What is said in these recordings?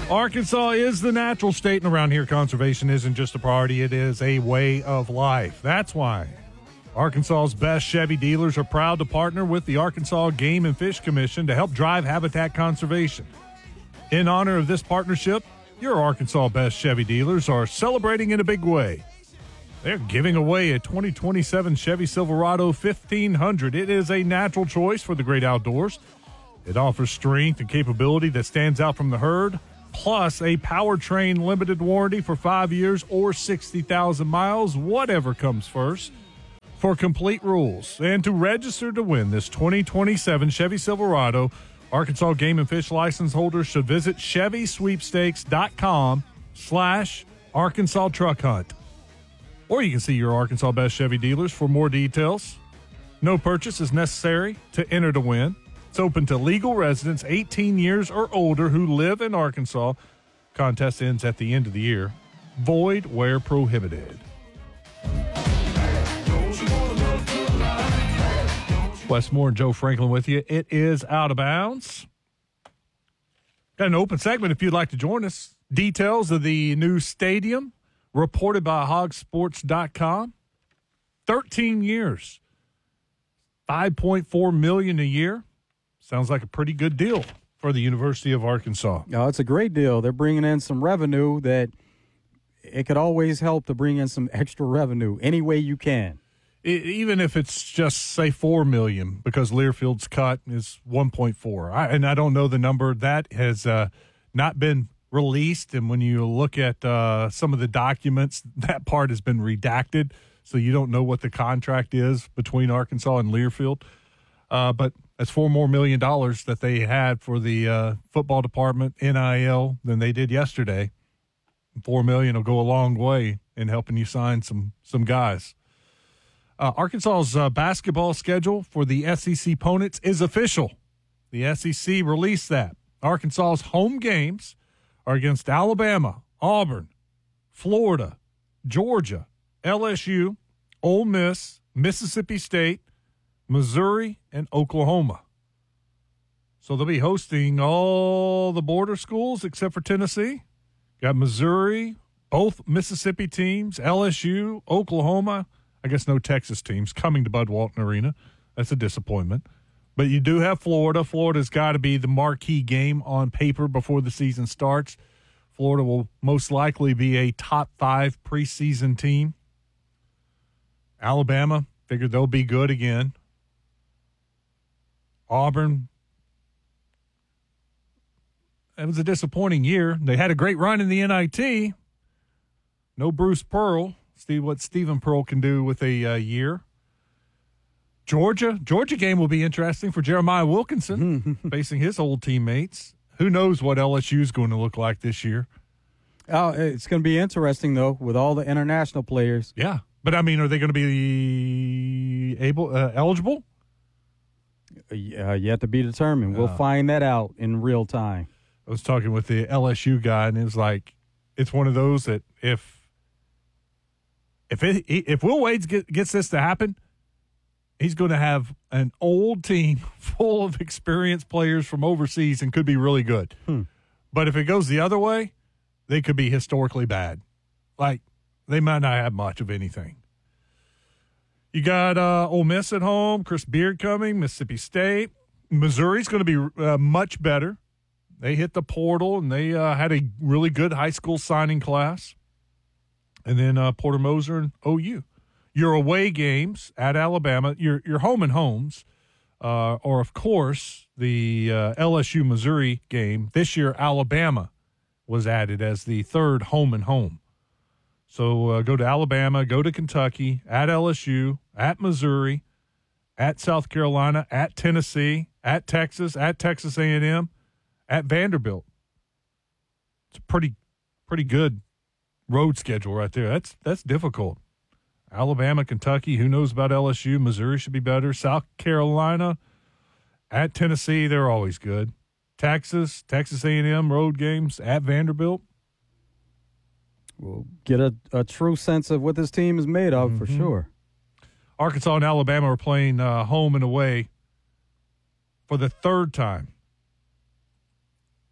Arkansas is the natural state, and around here, conservation isn't just a priority, it is a way of life. That's why Arkansas's best Chevy dealers are proud to partner with the Arkansas Game and Fish Commission to help drive habitat conservation. In honor of this partnership, your Arkansas best Chevy dealers are celebrating in a big way. They're giving away a 2027 Chevy Silverado 1500. It is a natural choice for the great outdoors. It offers strength and capability that stands out from the herd, plus a powertrain limited warranty for 5 years or 60,000 miles, whatever comes first. For complete rules and to register to win this 2027 Chevy Silverado, Arkansas Game and Fish license holders should visit ChevySweepstakes.com/Arkansas Truck Hunt. Or you can see your Arkansas Best Chevy dealers for more details. No purchase is necessary to enter to win. It's open to legal residents 18 years or older who live in Arkansas. Contest ends at the end of the year. Void where prohibited. Wes Moore and Joe Franklin with you. It is Out of Bounds. Got an open segment if you'd like to join us. Details of the new stadium reported by hogsports.com. 13 years. $5.4 million a year. Sounds like a pretty good deal for the University of Arkansas. No, it's a great deal. They're bringing in some revenue that it could always help to bring in some extra revenue any way you can. Even if it's just, say, $4 million, because Learfield's cut is 1.4. I don't know the number. That has not been released, and when you look at some of the documents, that part has been redacted, so you don't know what the contract is between Arkansas and Learfield. But that's $4 more million that they had for the football department, NIL, than they did yesterday. $4 million will go a long way in helping you sign some guys. Arkansas's basketball schedule for the SEC opponents is official. The SEC released that. Arkansas's home games are against Alabama, Auburn, Florida, Georgia, LSU, Ole Miss, Mississippi State, Missouri, and Oklahoma. So they'll be hosting all the border schools except for Tennessee. Got Missouri, both Mississippi teams, LSU, Oklahoma. I guess no Texas teams coming to Bud Walton Arena. That's a disappointment. But you do have Florida. Florida's got to be the marquee game on paper before the season starts. Florida will most likely be a top 5 preseason team. Alabama, figured they'll be good again. Auburn, it was a disappointing year. They had a great run in the NIT. No Bruce Pearl. See what Stephen Pearl can do with a year. Georgia game will be interesting for Jeremiah Wilkinson facing his old teammates. Who knows what LSU is going to look like this year? Oh, it's going to be interesting, though, with all the international players. Yeah. But, I mean, are they going to be eligible? Yet to be determined. We'll find that out in real time. I was talking with the LSU guy, and it was like, it's one of those that if Will Wade gets this to happen, he's going to have an old team full of experienced players from overseas and could be really good. But if it goes the other way, they could be historically bad. Like, they might not have much of anything. You got Ole Miss at home, Chris Beard coming, Mississippi State. Missouri's going to be much better. They hit the portal, and they had a really good high school signing class. And then Porter Moser and OU. Your away games at Alabama, your home and homes, or, of course, the LSU-Missouri game. This year, Alabama was added as the third home and home. So go to Alabama, go to Kentucky, at LSU, at Missouri, at South Carolina, at Tennessee, at Texas A&M, at Vanderbilt. It's a pretty good road schedule right there. That's difficult. Alabama, Kentucky, who knows about LSU? Missouri should be better. South Carolina, at Tennessee, they're always good. Texas A&M road games at Vanderbilt. We'll get a true sense of what this team is made of for sure. Arkansas and Alabama are playing home and away for the third time.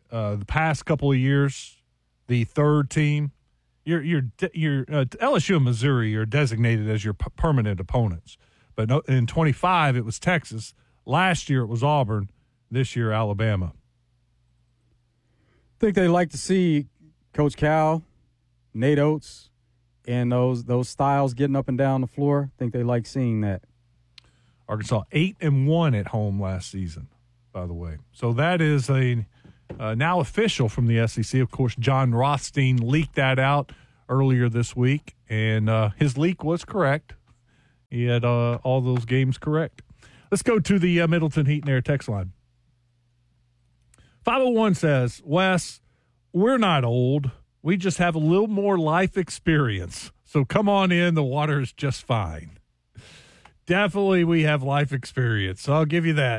the past couple of years, the third team, LSU and Missouri are designated as your permanent opponents. But in 25, it was Texas. Last year, it was Auburn. This year, Alabama. I think they like to see Coach Cal, Nate Oates, and those styles getting up and down the floor. I think they like seeing that. Arkansas 8-1 at home last season, by the way. So that is now official from the SEC. Of course, John Rothstein leaked that out earlier this week, and his leak was correct. He had all those games correct. Let's go to the Middleton Heat and Air text line. 501 says, Wes, we're not old. We just have a little more life experience. So come on in. The water is just fine. Definitely we have life experience. So I'll give you that.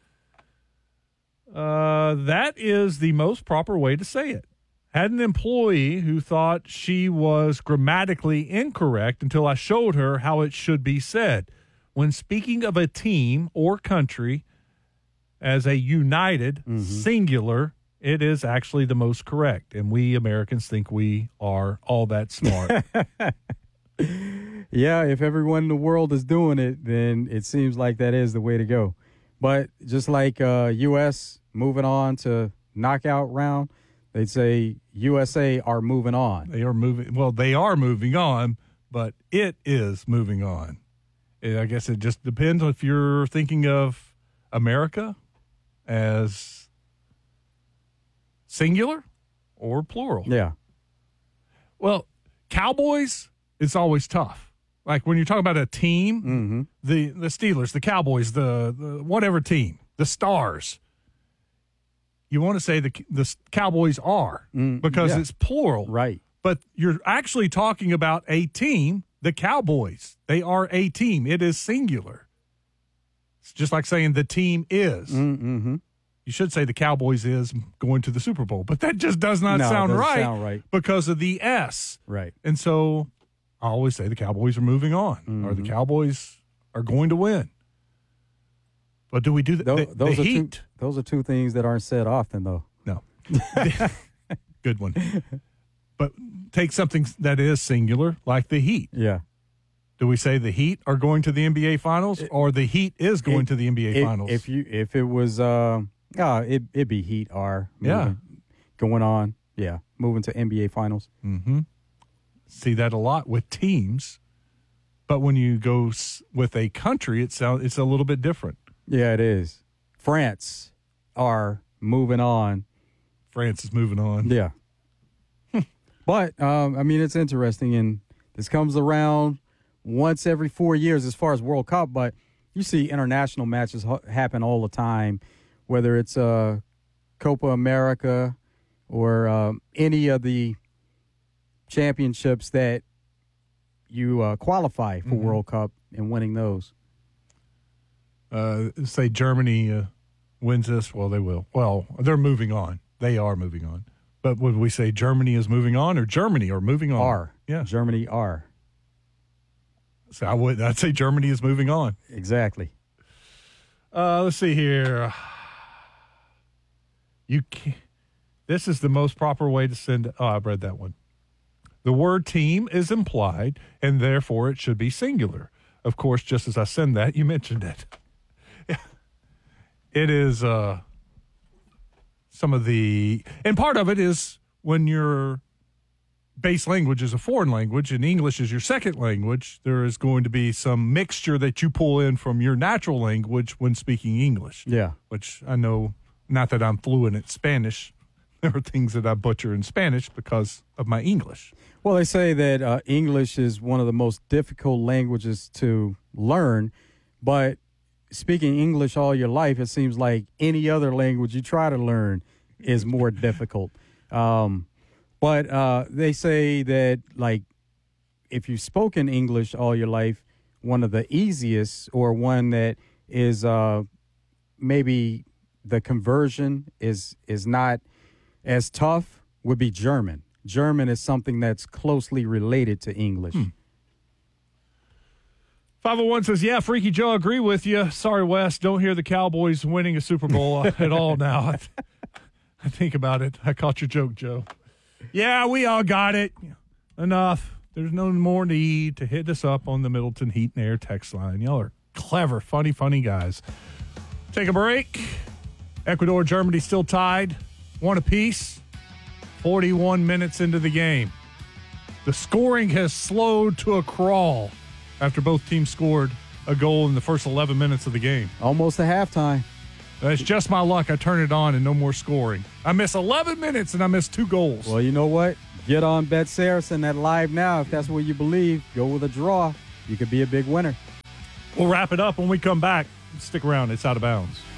That is the most proper way to say it. Had an employee who thought she was grammatically incorrect until I showed her how it should be said. When speaking of a team or country as a united, singular, it is actually the most correct. And we Americans think we are all that smart. Yeah, if everyone in the world is doing it, then it seems like that is the way to go. But just like U.S. moving on to knockout round, they'd say USA are moving on. They are moving. Well, they are moving on, but it is moving on. I guess it just depends if you're thinking of America as singular or plural. Yeah. Well, Cowboys, it's always tough. Like when you're talking about a team, the Steelers, the Cowboys, the whatever team, the Stars, you want to say the Cowboys are because it's plural. Right. But you're actually talking about a team, the Cowboys. They are a team. It is singular. It's just like saying the team is. You should say the Cowboys is going to the Super Bowl, but that just does not sound right because of the S. Right. And so I always say the Cowboys are moving on or the Cowboys are going to win. But do we do that? Those are two things that aren't said often, though. No. Good one. But take something that is singular, like the Heat. Yeah. Do we say the Heat are going to the NBA Finals, or the Heat is going to the NBA Finals? If it was, it'd be Heat are going on. Yeah, moving to NBA Finals. See that a lot with teams, but when you go with a country, it's a little bit different. Yeah, it is. France are moving on. France is moving on. Yeah. But, it's interesting, and this comes around once every 4 years as far as World Cup, but you see international matches happen all the time, whether it's Copa America or any of the championships that you qualify for World Cup and winning those. Say Germany wins this. Well, they will. Well, they're moving on. They are moving on. But would we say Germany is moving on or Germany are moving on? Are. Yeah. Germany are. So I'd say Germany is moving on. Exactly. Let's see here. This is the most proper way to send. Oh, I've read that one. The word team is implied, and therefore it should be singular. Of course, just as I send that, you mentioned it. It is some of the, and part of it is when your base language is a foreign language and English is your second language, there is going to be some mixture that you pull in from your natural language when speaking English. Yeah. Which I know, not that I'm fluent at Spanish. There are things that I butcher in Spanish because of my English. Well, they say that English is one of the most difficult languages to learn, but speaking English all your life, it seems like any other language you try to learn is more difficult. But they say that, like, if you've spoken English all your life, one of the easiest or one that is maybe the conversion is not as tough would be German. German is something that's closely related to English. 501 says, yeah, Freaky Joe, I agree with you. Sorry, Wes, don't hear the Cowboys winning a Super Bowl at all now. I think about it. I caught your joke, Joe. Yeah, we all got it. Enough. There's no more need to hit us up on the Middleton Heat and Air text line. Y'all are clever, funny guys. Take a break. Ecuador, Germany still tied. One apiece. 41 minutes into the game. The scoring has slowed to a crawl after both teams scored a goal in the first 11 minutes of the game. Almost a halftime. That's just my luck. I turn it on and no more scoring. I miss 11 minutes and I miss 2 goals. Well, you know what? Get on Bet Saracen at Live Now. If that's what you believe, go with a draw. You could be a big winner. We'll wrap it up when we come back. Stick around. It's Out of Bounds.